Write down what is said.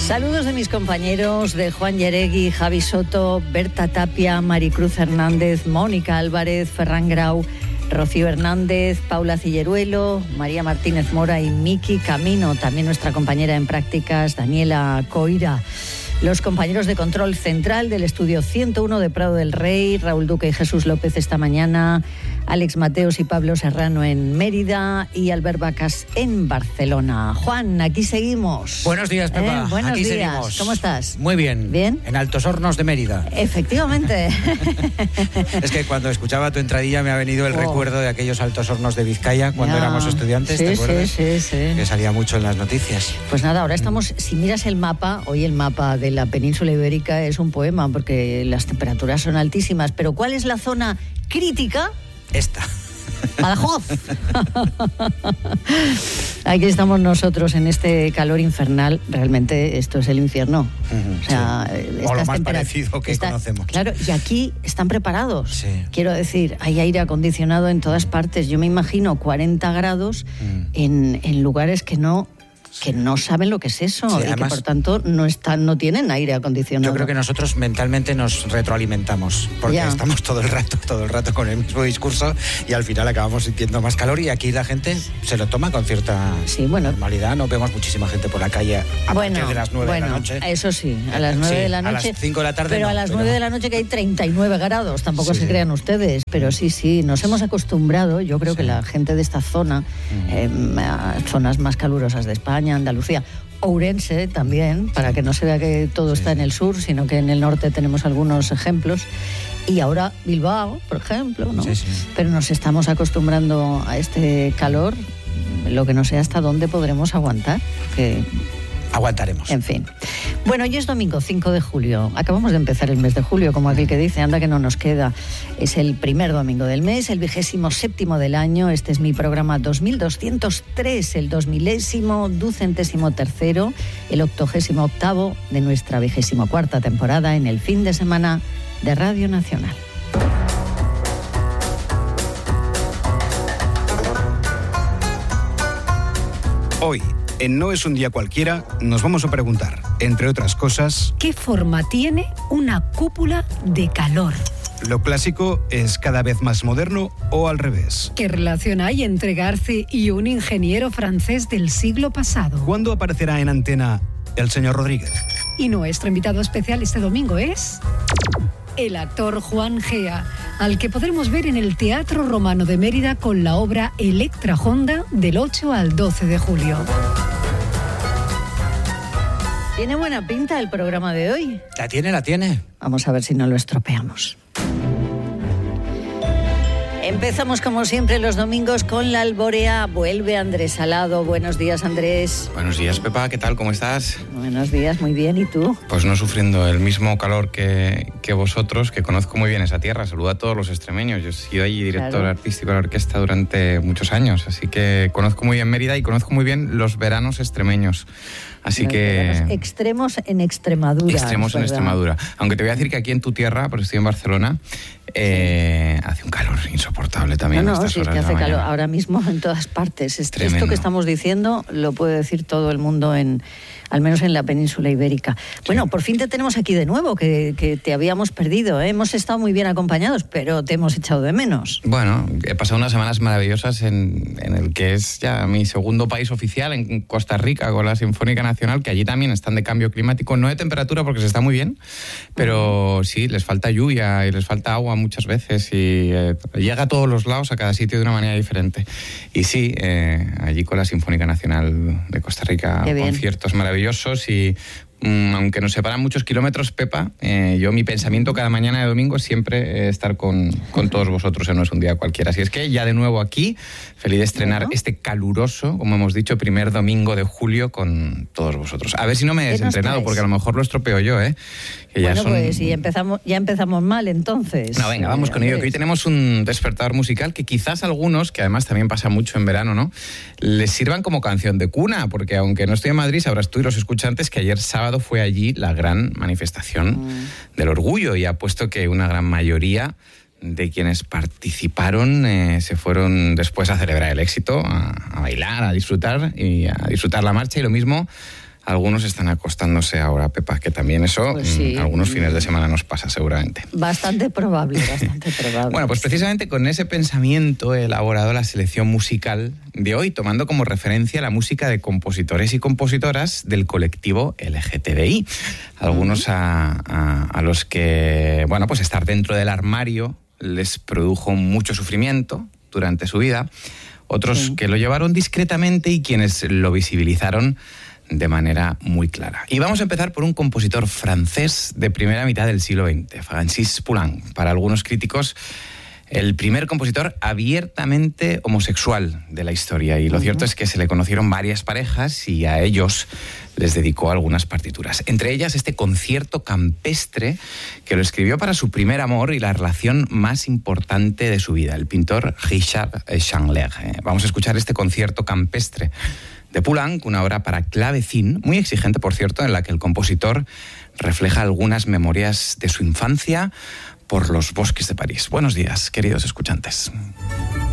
Saludos de mis compañeros, de Juan Yeregui, Javi Soto, Berta Tapia, Maricruz Hernández, Mónica Álvarez, Ferran Grau, Rocío Hernández, Paula Cilleruelo, María Martínez Mora y Miki Camino, también nuestra compañera en prácticas, Daniela Coira. Los compañeros de control central del estudio 101 de Prado del Rey, Raúl Duque y Jesús López esta mañana, Alex Mateos y Pablo Serrano en Mérida y Albert Vacas en Barcelona. Juan, aquí seguimos. Buenos días, Pepa. Buenos aquí días. Seguimos. ¿Cómo estás? Muy bien. ¿Bien? En Altos Hornos de Mérida. Efectivamente. Es que cuando escuchaba tu entradilla me ha venido el recuerdo de aquellos Altos Hornos de Vizcaya cuando éramos estudiantes, sí, ¿te acuerdas? Sí. Que salía mucho en las noticias. Pues nada, ahora estamos, si miras el mapa, hoy el mapa de la península ibérica es un poema porque las temperaturas son altísimas, pero ¿cuál es la zona crítica? Esta. Badajoz. Aquí estamos nosotros en este calor infernal. Realmente esto es el infierno. Uh-huh, o sea, sí. O lo más parecido que conocemos. Claro, y aquí están preparados. Sí. Quiero decir, hay aire acondicionado en todas partes. Yo me imagino 40 grados en lugares que no saben lo que es eso, sí, y además, que por tanto no tienen aire acondicionado. Yo creo que nosotros mentalmente nos retroalimentamos porque estamos todo el rato con el mismo discurso y al final acabamos sintiendo más calor y aquí la gente se lo toma con cierta normalidad. No vemos muchísima gente por la calle a partir de las 9 de la noche. Eso sí, a las 9 de la noche. A las 5 de la tarde pero a las 9 de la noche que hay 39 grados, tampoco se crean ustedes, pero sí, nos hemos acostumbrado, yo creo que la gente de esta zona, zonas más calurosas de España, Andalucía, Ourense también, para que no se vea que todo está en el sur, sino que en el norte tenemos algunos ejemplos, y ahora Bilbao, por ejemplo, ¿no? Sí. Pero nos estamos acostumbrando a este calor, lo que no sé hasta dónde podremos aguantar, que aguantaremos. En fin. Bueno, hoy es domingo 5 de julio. Acabamos de empezar el mes de julio, como aquel que dice, anda que no nos queda. Es el primer domingo del mes, el 27º del año. Este es mi programa 2203, el 2023º, el 88º de nuestra 24ª temporada en el fin de semana de Radio Nacional. Hoy, en No es un día cualquiera, nos vamos a preguntar, entre otras cosas, ¿qué forma tiene una cúpula de calor? ¿Lo clásico es cada vez más moderno o al revés? ¿Qué relación hay entre Garci y un ingeniero francés del siglo pasado? ¿Cuándo aparecerá en antena el señor Rodríguez? Y nuestro invitado especial este domingo es el actor Juan Gea, al que podremos ver en el Teatro Romano de Mérida con la obra Electra Honda del 8 al 12 de julio. ¿Tiene buena pinta el programa de hoy? La tiene. Vamos a ver si no lo estropeamos. Empezamos como siempre los domingos con la Alborea. Vuelve Andrés Salado. Buenos días, Andrés. Buenos días, Pepa. ¿Qué tal? ¿Cómo estás? Buenos días, muy bien. ¿Y tú? Pues no sufriendo el mismo calor que vosotros, que conozco muy bien esa tierra. Saludo a todos los extremeños. Yo he sido allí director artístico de la orquesta durante muchos años, así que conozco muy bien Mérida y conozco muy bien los veranos extremeños. Así que extremos en Extremadura. Extremos en Extremadura. Aunque te voy a decir que aquí en tu tierra, porque estoy en Barcelona, hace un calor insoportable también. No, sí, es que hace calor ahora mismo en todas partes. Esto que estamos diciendo lo puede decir todo el mundo, al menos en la península ibérica. Bueno, por fin te tenemos aquí de nuevo, que te habíamos perdido, ¿eh? Hemos estado muy bien acompañados, pero te hemos echado de menos. Bueno, he pasado unas semanas maravillosas en el que es ya mi segundo país oficial, en Costa Rica, con la Sinfónica Nacional, que allí también están de cambio climático, no de temperatura porque se está muy bien, pero sí, les falta lluvia y les falta agua muchas veces y llega a todos los lados, a cada sitio de una manera diferente. Y sí, allí con la Sinfónica Nacional de Costa Rica, conciertos maravillosos y aunque nos separan muchos kilómetros, Pepa, mi pensamiento cada mañana de domingo es siempre estar con todos vosotros en No es un día cualquiera. Así es que ya de nuevo aquí, feliz de estrenar este caluroso, como hemos dicho, primer domingo de julio con todos vosotros. A ver si no me he desentrenado, porque a lo mejor lo estropeo yo, ¿eh? Que bueno, pues ya empezamos mal entonces. No, venga, vamos con ello, que hoy tenemos un despertador musical que quizás algunos, que además también pasa mucho en verano, ¿no?, les sirvan como canción de cuna, porque aunque no estoy en Madrid, sabrás tú y los escuchantes que ayer sábado fue allí la gran manifestación del orgullo, y apuesto que una gran mayoría de quienes participaron se fueron después a celebrar el éxito, a bailar, a disfrutar la marcha, y lo mismo algunos están acostándose ahora, Pepa, que también eso pues sí, algunos fines de semana nos pasa seguramente. Bastante probable, bastante probable. Bueno, pues precisamente con ese pensamiento he elaborado la selección musical de hoy, tomando como referencia la música de compositores y compositoras del colectivo LGTBI. Algunos a los que, bueno, pues estar dentro del armario les produjo mucho sufrimiento durante su vida, otros que lo llevaron discretamente y quienes lo visibilizaron de manera muy clara. Y vamos a empezar por un compositor francés de primera mitad del siglo XX, Francis Poulenc. Para algunos críticos, el primer compositor abiertamente homosexual de la historia. Y lo cierto es que se le conocieron varias parejas y a ellos les dedicó algunas partituras. Entre ellas este concierto campestre que lo escribió para su primer amor y la relación más importante de su vida, el pintor Richard Chandler. Vamos a escuchar este concierto campestre de Poulenc, una obra para clavecín, muy exigente, por cierto, en la que el compositor refleja algunas memorias de su infancia por los bosques de París. Buenos días, queridos escuchantes.